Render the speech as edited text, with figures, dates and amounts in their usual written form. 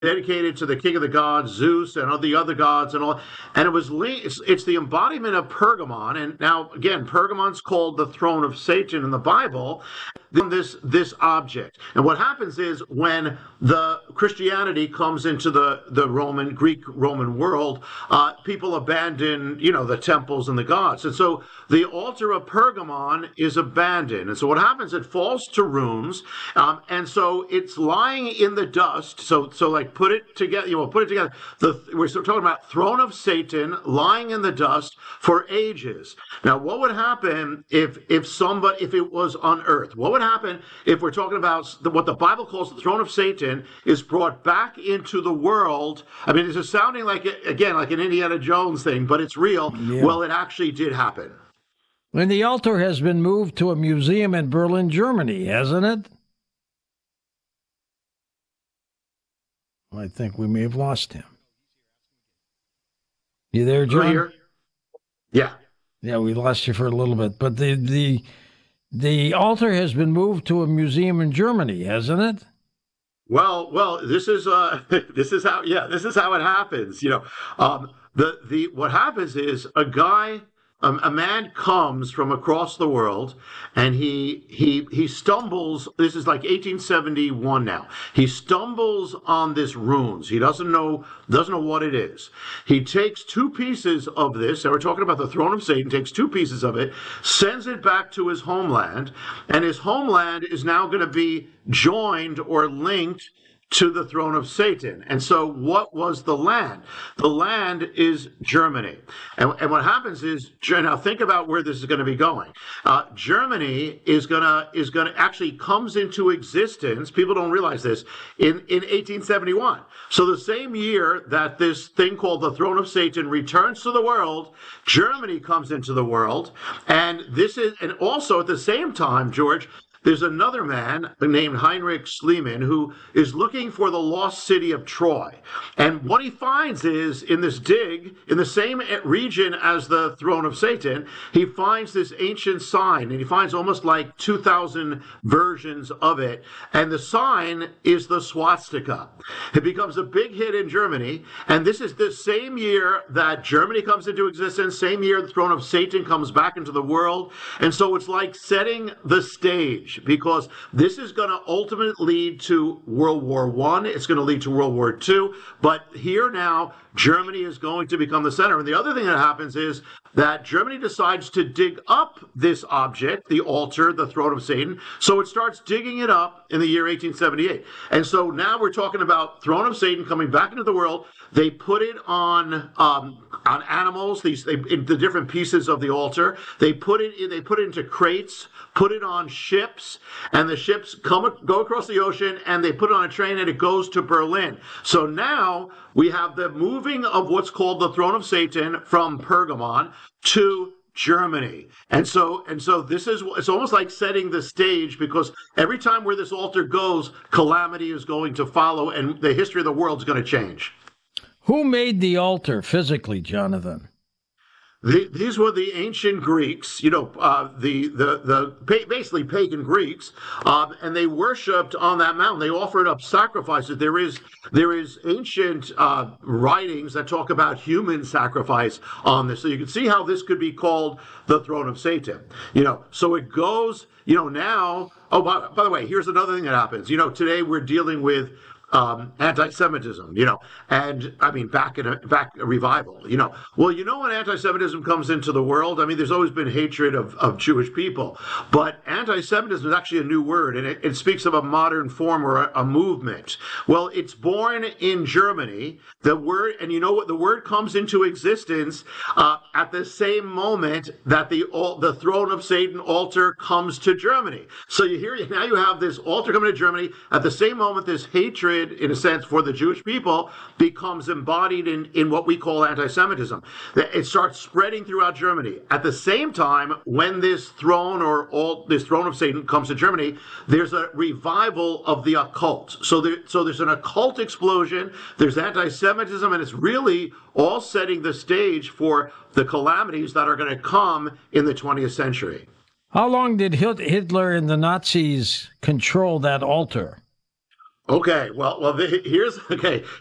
dedicated to the king of the gods, Zeus, and all the other gods, and all. And it was it's the embodiment of Pergamon. And now again, Pergamon's called the throne of Satan in the Bible. This object, and what happens is when the Christianity comes into the Greek Roman world, people abandon the temples and the gods, and so the altar of Pergamon is abandoned. And so what happens? It falls to ruins, and so it's lying in the dust. So like put it together. Put it together. We're talking about throne of Satan lying in the dust for ages. Now, what would happen if it was on earth? What would happen if we're talking about what the Bible calls the throne of Satan is brought back into the world? I mean, this is sounding like an Indiana Jones thing, but it's real. Yeah. Well, it actually did happen. And the altar has been moved to a museum in Berlin, Germany, hasn't it? I think we may have lost him. You there, John? Right here. Yeah. Yeah, we lost you for a little bit. But the altar has been moved to a museum in Germany, hasn't it? Well, this is how it happens. What happens is a man comes from across the world, and he stumbles. This is like 1871 now. He stumbles on this runes. He doesn't know what it is. He takes two pieces of this, and we're talking about the throne of Satan, takes two pieces of it, sends it back to his homeland, and his homeland is now going to be joined or linked to the throne of Satan. And so what was the land? The land is Germany. And what happens is, now think about where this is going to be going. Germany is going to actually comes into existence. People don't realize this in 1871. So the same year that this thing called the throne of Satan returns to the world, Germany comes into the world. And also at the same time, George, there's another man named Heinrich Schliemann who is looking for the lost city of Troy. And what he finds is, in this dig, in the same region as the throne of Satan, he finds this ancient sign, and he finds almost like 2,000 versions of it. And the sign is the swastika. It becomes a big hit in Germany. And this is the same year that Germany comes into existence, same year the throne of Satan comes back into the world. And so it's like setting the stage, because this is going to ultimately lead to World War I. It's going to lead to World War II. But here now, Germany is going to become the center. And the other thing that happens is that Germany decides to dig up this object, the altar, the throne of Satan. So it starts digging it up in the year 1878. And so now we're talking about throne of Satan coming back into the world. They put it on animals, the different pieces of the altar. They put it into crates, put it on ships, and the ships go across the ocean, and they put it on a train, and it goes to Berlin. So now we have the moving of what's called the throne of Satan from Pergamon to Germany. And so it's almost like setting the stage, because every time where this altar goes, calamity is going to follow, and the history of the world is going to change. Who made the altar physically, Jonathan? These were the ancient Greeks, basically pagan Greeks, and they worshipped on that mountain. They offered up sacrifices. There is ancient writings that talk about human sacrifice on this. So you can see how this could be called the throne of Satan. So it goes, now. Oh, by the way, here's another thing that happens. Today we're dealing with anti-Semitism, and I mean back a revival, Well, when anti-Semitism comes into the world, I mean, there's always been hatred of Jewish people, but anti-Semitism is actually a new word, and it speaks of a modern form or a movement. Well, it's born in Germany. The word, and what the word comes into existence at the same moment that the throne of Satan altar comes to Germany. So now you have this altar coming to Germany at the same moment this hatred, in a sense, for the Jewish people becomes embodied in what we call anti-Semitism. It starts spreading throughout Germany. At the same time, when this throne of Satan comes to Germany, there's a revival of the occult. So there's an occult explosion, there's anti-Semitism, and it's really all setting the stage for the calamities that are going to come in the 20th century. How long did Hitler and the Nazis control that altar? Okay, well, here's okay.